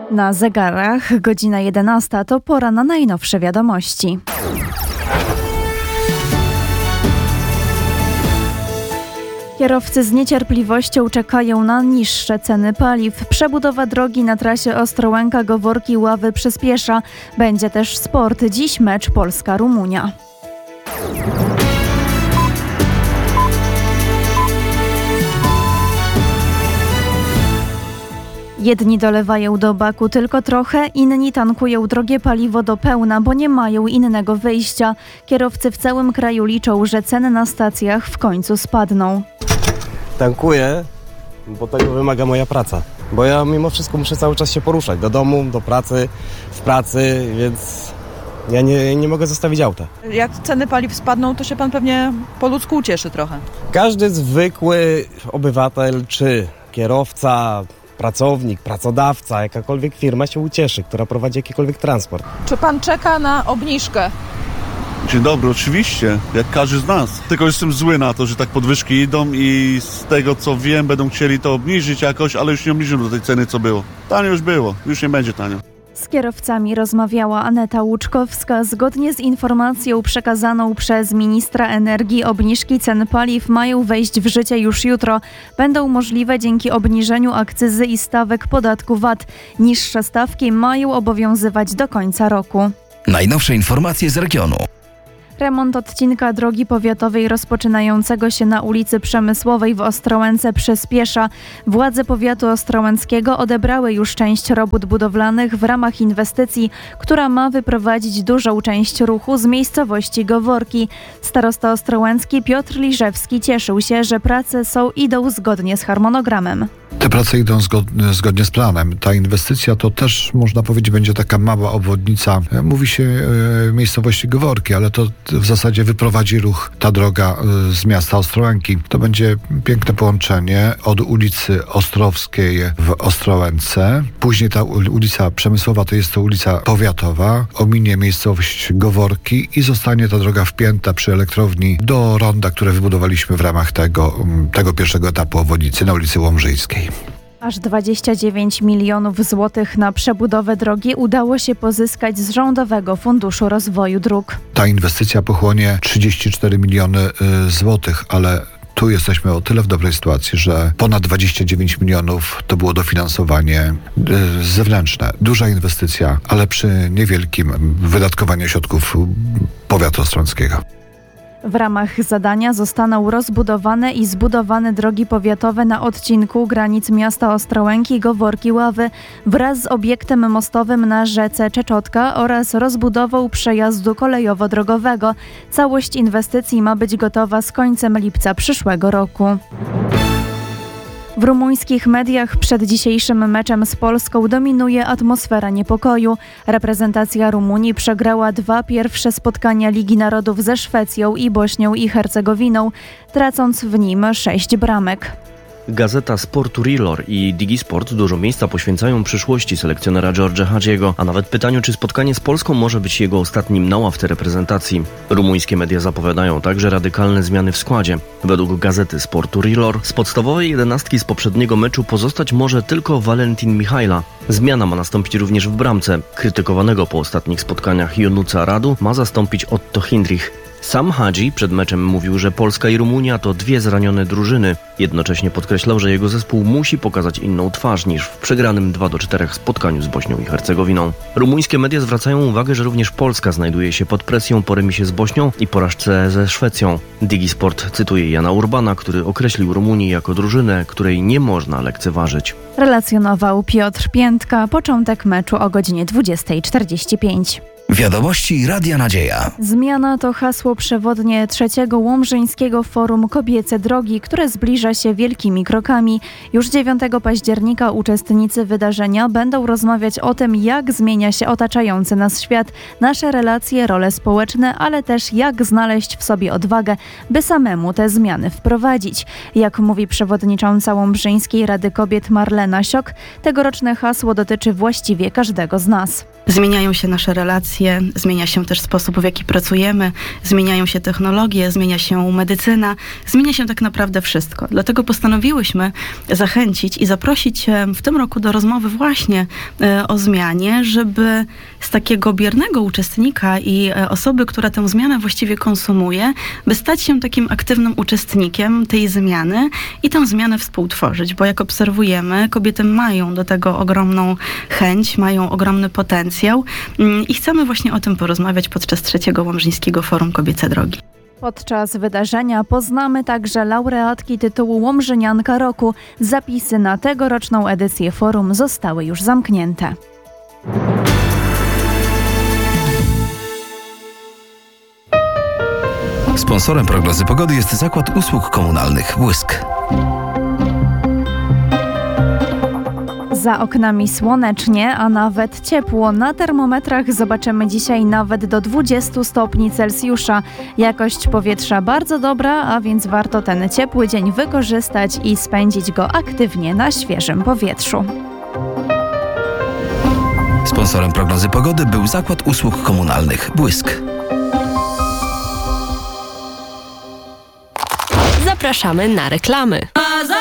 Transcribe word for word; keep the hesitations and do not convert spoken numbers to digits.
Na zegarach godzina jedenasta to pora na najnowsze wiadomości. Kierowcy z niecierpliwością czekają na niższe ceny paliw. Przebudowa drogi na trasie Ostrołęka-Goworki-Ławy przyspiesza. Będzie też sport. Dziś mecz Polska-Rumunia. Jedni dolewają do baku tylko trochę, inni tankują drogie paliwo do pełna, bo nie mają innego wyjścia. Kierowcy w całym kraju liczą, że ceny na stacjach w końcu spadną. Tankuję, bo tego wymaga moja praca. Bo ja mimo wszystko muszę cały czas się poruszać do domu, do pracy, w pracy, więc ja nie, nie mogę zostawić auta. Jak ceny paliw spadną, to się pan pewnie po ludzku ucieszy trochę. Każdy zwykły obywatel czy kierowca, pracownik, pracodawca, jakakolwiek firma się ucieszy, która prowadzi jakikolwiek transport. Czy pan czeka na obniżkę? Dzień dobry, oczywiście, jak każdy z nas. Tylko jestem zły na to, że tak podwyżki idą i z tego co wiem będą chcieli to obniżyć jakoś, ale już nie obniżą do tej ceny co było. Tanio już było, już nie będzie tanio. Z kierowcami rozmawiała Aneta Łuczkowska. Zgodnie z informacją przekazaną przez ministra energii, obniżki cen paliw mają wejść w życie już jutro. Będą możliwe dzięki obniżeniu akcyzy i stawek podatku V A T. Niższe stawki mają obowiązywać do końca roku. Najnowsze informacje z regionu. Remont odcinka drogi powiatowej rozpoczynającego się na ulicy Przemysłowej w Ostrołęce przyspiesza. Władze powiatu ostrołęckiego odebrały już część robót budowlanych w ramach inwestycji, która ma wyprowadzić dużą część ruchu z miejscowości Goworki. Starosta ostrołęcki Piotr Liżewski cieszył się, że prace są idą zgodnie z harmonogramem. Te prace idą zgodnie, zgodnie z planem. Ta inwestycja to też, można powiedzieć, będzie taka mała obwodnica. Mówi się e, miejscowości Goworki, ale to w zasadzie wyprowadzi ruch ta droga e, z miasta Ostrołęki. To będzie piękne połączenie od ulicy Ostrowskiej w Ostrołęce. Później ta ulica Przemysłowa to jest to ulica powiatowa. Ominie miejscowość Goworki i zostanie ta droga wpięta przy elektrowni do ronda, które wybudowaliśmy w ramach tego, tego pierwszego etapu obwodnicy na ulicy Łomżyjskiej. Aż dwadzieścia dziewięć milionów złotych na przebudowę drogi udało się pozyskać z Rządowego Funduszu Rozwoju Dróg. Ta inwestycja pochłonie trzydzieści cztery miliony y, złotych, ale tu jesteśmy o tyle w dobrej sytuacji, że ponad dwadzieścia dziewięć milionów to było dofinansowanie y, zewnętrzne. Duża inwestycja, ale przy niewielkim wydatkowaniu środków powiatu ostrołęckiego. W ramach zadania zostaną rozbudowane i zbudowane drogi powiatowe na odcinku granic miasta Ostrołęki, Goworki, Ławy wraz z obiektem mostowym na rzece Czeczotka oraz rozbudową przejazdu kolejowo-drogowego. Całość inwestycji ma być gotowa z końcem lipca przyszłego roku. W rumuńskich mediach przed dzisiejszym meczem z Polską dominuje atmosfera niepokoju. Reprezentacja Rumunii przegrała dwa pierwsze spotkania Ligi Narodów ze Szwecją i Bośnią i Hercegowiną, tracąc w nim sześć bramek. Gazeta Sportu Rilor i Digisport dużo miejsca poświęcają przyszłości selekcjonera George'a Hagiego, a nawet pytaniu, czy spotkanie z Polską może być jego ostatnim na ławce reprezentacji. Rumuńskie media zapowiadają także radykalne zmiany w składzie. Według Gazety Sportu Rilor z podstawowej jedenastki z poprzedniego meczu pozostać może tylko Valentin Mihaila. Zmiana ma nastąpić również w bramce. Krytykowanego po ostatnich spotkaniach Ionusa Radu ma zastąpić Otto Hindrich. Sam Hagi przed meczem mówił, że Polska i Rumunia to dwie zranione drużyny. Jednocześnie podkreślał, że jego zespół musi pokazać inną twarz niż w przegranym dwa do czterech spotkaniu z Bośnią i Hercegowiną. Rumuńskie media zwracają uwagę, że również Polska znajduje się pod presją po remisie z Bośnią i porażce ze Szwecją. Digisport cytuje Jana Urbana, który określił Rumunię jako drużynę, której nie można lekceważyć. Relacjonował Piotr Piętka. Początek meczu o godzinie dwudziesta czterdzieści pięć. Wiadomości Radia Nadzieja. Zmiana to hasło przewodnie trzeciego Łomżyńskiego Forum Kobiece Drogi, które zbliża się wielkimi krokami. Już dziewiątego października uczestnicy wydarzenia będą rozmawiać o tym, jak zmienia się otaczający nas świat, nasze relacje, role społeczne, ale też jak znaleźć w sobie odwagę, by samemu te zmiany wprowadzić. Jak mówi przewodnicząca Łomżyńskiej Rady Kobiet Marlena Siok, tegoroczne hasło dotyczy właściwie każdego z nas. Zmieniają się nasze relacje, relacje, zmienia się też sposób, w jaki pracujemy, zmieniają się technologie, zmienia się medycyna, zmienia się tak naprawdę wszystko. Dlatego postanowiłyśmy zachęcić i zaprosić e, w tym roku do rozmowy właśnie e, o zmianie, żeby z takiego biernego uczestnika i e, osoby, która tę zmianę właściwie konsumuje, by stać się takim aktywnym uczestnikiem tej zmiany i tę zmianę współtworzyć, bo jak obserwujemy, kobiety mają do tego ogromną chęć, mają ogromny potencjał mm, i chcemy właśnie o tym porozmawiać podczas trzeciego Łomżyńskiego Forum Kobiece Drogi. Podczas wydarzenia poznamy także laureatki tytułu Łomżynianka Roku. Zapisy na tegoroczną edycję forum zostały już zamknięte. Sponsorem prognozy pogody jest Zakład Usług Komunalnych Błysk. Za oknami słonecznie, a nawet ciepło. Na termometrach zobaczymy dzisiaj nawet do dwudziestu stopni Celsjusza. Jakość powietrza bardzo dobra, a więc warto ten ciepły dzień wykorzystać i spędzić go aktywnie na świeżym powietrzu. Sponsorem prognozy pogody był Zakład Usług Komunalnych Błysk. Zapraszamy na reklamy.